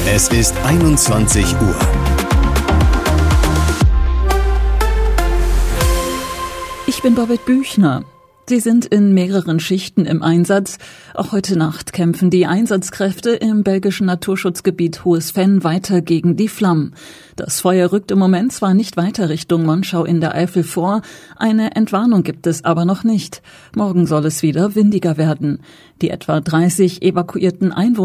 Es ist 21 Uhr. Ich bin Babette Büchner. Sie sind in mehreren Schichten im Einsatz. Auch heute Nacht kämpfen die Einsatzkräfte im belgischen Naturschutzgebiet Hohes Venn weiter gegen die Flammen. Das Feuer rückt im Moment zwar nicht weiter Richtung Monschau in der Eifel vor, eine Entwarnung gibt es aber noch nicht. Morgen soll es wieder windiger werden. Die etwa 30 evakuierten Einwohner